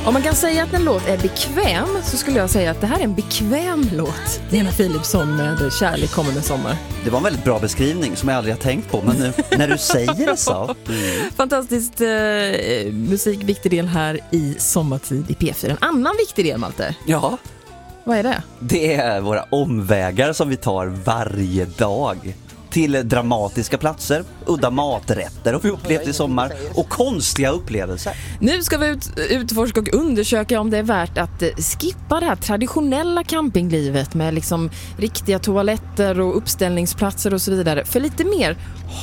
Om man kan säga att en låt är bekväm så skulle jag säga att det här är en bekväm låt. Lena Philipsson med Kärlek kommer med sommar. Det var en väldigt bra beskrivning som jag aldrig har tänkt på, men nu när du säger det så. Fantastiskt musik, viktig del här i sommartid i P4. En annan viktig del, Malte. Ja. Vad är det? Det är våra omvägar som vi tar varje dag. Till dramatiska platser, udda maträtter har vi upplevt i sommar och konstiga upplevelser. Nu ska vi utforska och undersöka om det är värt att skippa det här traditionella campinglivet med liksom riktiga toaletter och uppställningsplatser och så vidare för lite mer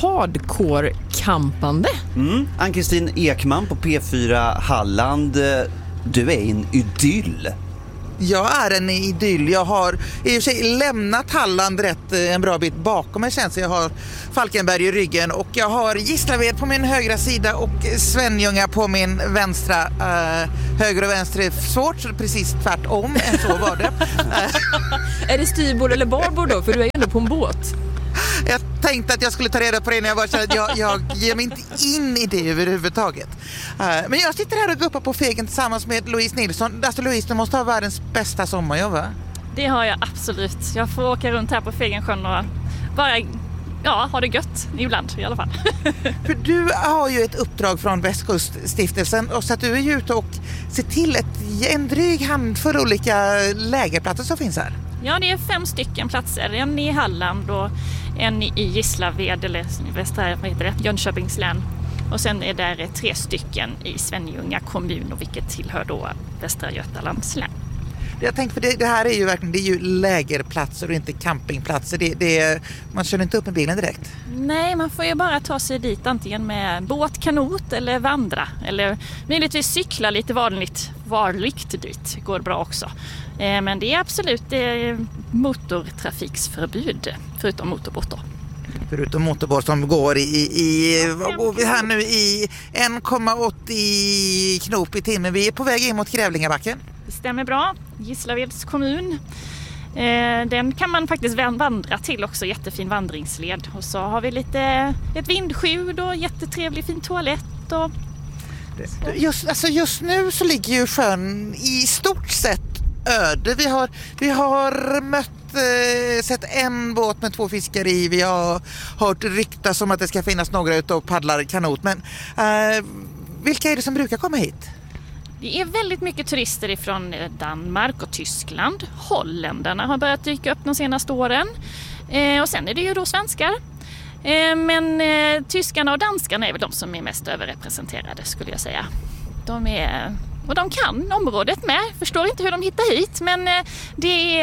hardcore-campande. Ann-Kristin Ekman på P4 Halland, du är en idyll. Jag är en idyll. Jag har i och för sig lämnat Halland rätt en bra bit bakom mig sen, så jag har Falkenberg i ryggen och jag har Gislaved på min högra sida och Svenljunga på min vänstra. Höger och vänster är svårt, så precis tvärtom än så var det. Är det styrbord eller barbord då? För du är ju ändå på en båt. Jag tänkte att jag skulle ta reda på det när jag var så att jag ger mig inte in i det överhuvudtaget. Men jag sitter här och guppar på fegen tillsammans med Louise Nilsson. Alltså Louise, du måste ha världens bästa sommarjobb, va? Det har jag absolut. Jag får åka runt här på Fegensjön och bara ha det gött ibland i alla fall. För du har ju ett uppdrag från Västkuststiftelsen och så att du är ju ute och ser till en dryg handfull olika lägerplatser som finns här. Ja, det är 5 stycken platser. En i Halland och en i Gislaved eller västra Jönköpings län. Och sen är det 3 stycken i Svenljunga kommun, och vilket tillhör då Västra Götalands län. Jag tänker, för det här är ju verkligen, det är ju lägerplatser och inte campingplatser. Man kör inte upp med bilen direkt. Nej, man får ju bara ta sig dit antingen med båt, kanot eller vandra. Eller möjligtvis cykla lite varligt dit. Går bra också. Men det är absolut motortrafiksförbud, förutom motorbåtar. Förutom motorbåt som går vad går vi här nu i 1,80 knop i timmen. Vi är på väg in mot Grävlingabacken. Det stämmer bra. Gislaveds kommun. Den kan man faktiskt vandra till också, jättefin vandringsled. Och så har vi ett vindskydd och jättetrevlig fin toalett. Och just nu så ligger ju sjön i stort sett öde. Vi har sett en båt med 2 fiskare i. Vi har hört ryktas om att det ska finnas några ute och paddlar kanot. Men vilka är det som brukar komma hit? Det är väldigt mycket turister från Danmark och Tyskland. Holländarna har börjat dyka upp de senaste åren. Och sen är det ju då svenskar. Men tyskarna och danskarna är väl de som är mest överrepresenterade, skulle jag säga. Och de kan området med. Förstår inte hur de hittar hit, men de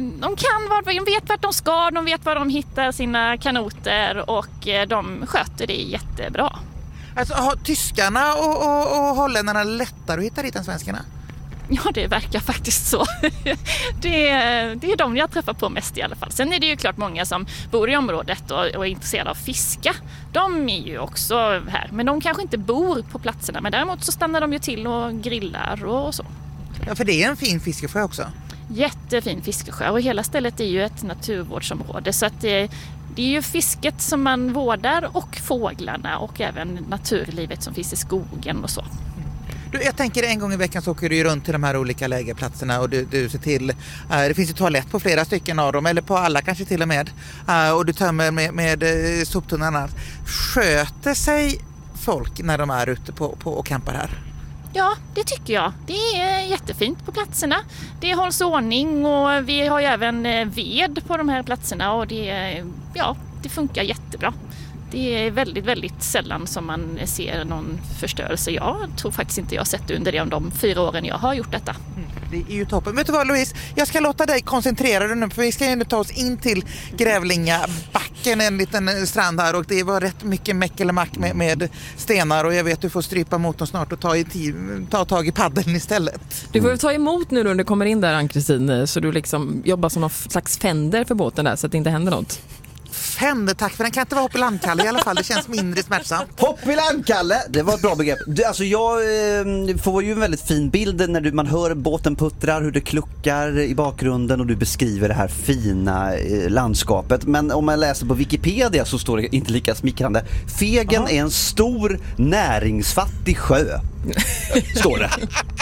vet vart de ska, de vet var de hittar sina kanoter och de sköter det jättebra. Alltså, har tyskarna och holländarna lättare att hitta dit än svenskarna? Ja, det verkar faktiskt så. Det är de jag träffar på mest i alla fall. Sen är det ju klart många som bor i området och är intresserade av fiska. De är ju också här, men de kanske inte bor på platserna. Men däremot så stannar de ju till och grillar och så. Ja, för det är en fin fiskesjö också. Jättefin fiskesjö, och hela stället är ju ett naturvårdsområde. Så att det är ju fisket som man vårdar och fåglarna och även naturlivet som finns i skogen och så. Jag tänker en gång i veckan så åker du runt till de här olika lägerplatserna och du ser till, det finns ju toalett på flera stycken av dem, eller på alla kanske till och med, och du tömmer med soptunnorna. Sköter sig folk när de är ute på och campar här? Ja, det tycker jag. Det är jättefint på platserna. Det hålls ordning och vi har ju även ved på de här platserna och det funkar jättebra. Det är väldigt, väldigt sällan som man ser någon förstörelse. Jag tror faktiskt inte jag har sett under det om de 4 åren jag har gjort detta. Det är ju toppen. Vet du vad, Louise? Jag ska låta dig koncentrera dig nu, för vi ska ju ta oss in till Grävlingabacken, en liten strand här, och det var rätt mycket meck med stenar, och jag vet att du får strypa motorn snart och ta tag i paddeln istället. Du får ta emot nu när du kommer in där, Ann-Kristin, så du liksom jobbar som någon slags fender för båten där så att det inte händer något. Fender, tack, för den kan inte vara Hopp i landkalle i alla fall. Det känns mindre smärtsamt. Hopp i landkalle, det var ett bra begrepp. Jag får ju en väldigt fin bild när man hör båten puttrar, hur det kluckar i bakgrunden, och du beskriver det här fina landskapet. Men om man läser på Wikipedia så står det inte lika smickrande. Fegen är en stor näringsfattig sjö, står det.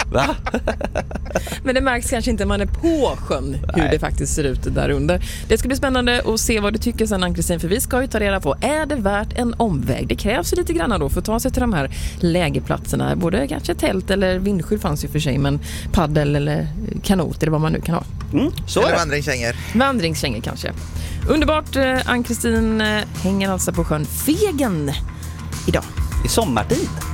Va? Men det märks kanske inte när man är på sjön hur det faktiskt ser ut där under. Det ska bli spännande att se vad du tycker sen, Ann-Kristin, för vi ska ju ta reda på, är det värt en omväg? Det krävs ju lite grann då för att ta sig till de här lägerplatserna. Både kanske tält eller vindskydd fanns ju för sig, men paddel eller kanot eller vad man nu kan ha. Så Eller är det. vandringskängor. Vandringskängor kanske. Underbart, Ann-Kristin hänger alltså på sjön Fegen idag. I sommartid.